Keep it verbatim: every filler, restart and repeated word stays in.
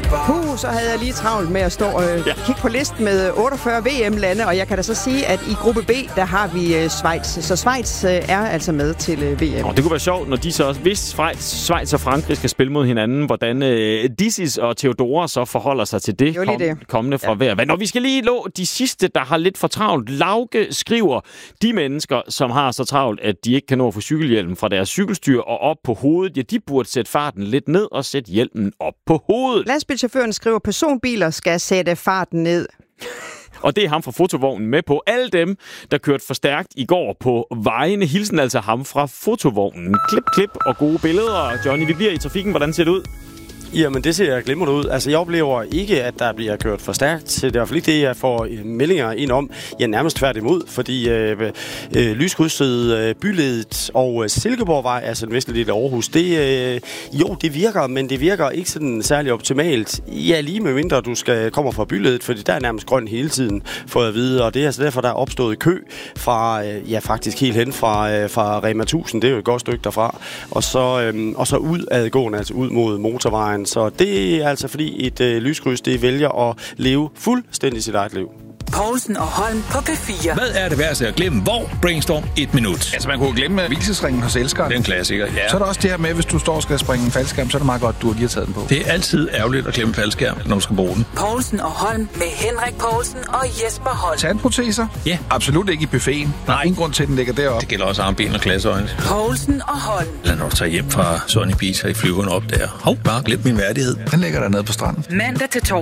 Puh, så havde jeg lige travlt med at stå og øh, ja. kigge på listen med otteogfyrre V M-lande, og jeg kan da så sige, at i gruppe B, der har vi øh, Schweiz. Så Schweiz øh, er altså med til øh, V M. Og det kunne være sjovt, når de så også, hvis Schweiz, Schweiz og Frankrig skal spille mod hinanden, hvordan øh, Dissis og Theodora så forholder sig til det, kom, det. kommende fra ja. hver. Men når vi skal lige lå de sidste, der har lidt for travlt. Lauke skriver, de mennesker, som har så travlt, at de ikke kan nå at få cykelhjelmen fra deres cykelstyr og op på hovedet, ja, de burde sætte farten lidt ned og sætte hjelmen op på hovedet. Lastbilchaufføren skriver, at personbiler skal sætte farten ned. Og det er ham fra fotovognen med på. Alle dem, der kørte for stærkt i går på vejene. Hilsen altså ham fra fotovognen. Klip, klip og gode billeder. Johnny, vi bliver i trafikken. Hvordan ser det ud? Jamen, det ser glimrende ud. Altså, jeg oplever ikke, at der bliver kørt for stærkt. Det er i hvert fald ikke det, jeg får meldinger ind om. Jeg er nærmest tværtimod, fordi øh, øh, lyskrydset, øh, Byledet og øh, Silkeborgvej, altså den vestlige del af Aarhus, det, øh, jo, det virker, men det virker ikke sådan særlig optimalt. Ja, lige med mindre du skal kommer fra Byledet, fordi der er nærmest grøn hele tiden, får jeg at vide. Og det er altså derfor, der er opstået kø fra, øh, ja, faktisk helt hen fra, øh, fra Rema tusind. Det er jo et godt stykke derfra. Og så, øh, og så udadgående, altså ud mod motorvejen. Så det er altså fordi et øh, lyskryds, det vælger at leve fuldstændig sit eget liv. Poulsen og Holm på P fire. Hvad er det værd at glemme? Hvor? Brainstorm et minut. Altså man kunne glemme hvilesesringen hos elskeren. Det er en klassiker, ja. Så er der også det her med, hvis du står og skal springe en faldskærm, så er det meget godt, du har lige taget den på. Det er altid ærgerligt at glemme faldskærm, når du skal bruge den. Poulsen og Holm med Henrik Poulsen og Jesper Holm. Tandproteser? Ja. Absolut ikke i buffeten. Der er ingen grund til, at den ligger deroppe. Det gælder også armben og glasøjne. Poulsen og Holm. Lad når du tager hjem fra Sunny Beach og i flyveren op der. Hov, bare glem min værdighed. Den ligger der nede på stranden. Mandag til torsdag.